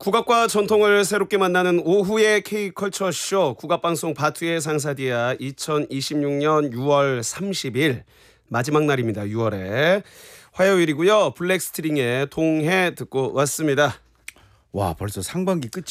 국악과 전통을 새롭게 만나는 오후의 K컬처쇼 국악방송 바투의 상사디아 2026년 6월 30일 마지막 날입니다. 6월에 화요일이고요. 블랙스트링의 동해 듣고 왔습니다. 와 벌써 상반기 끝이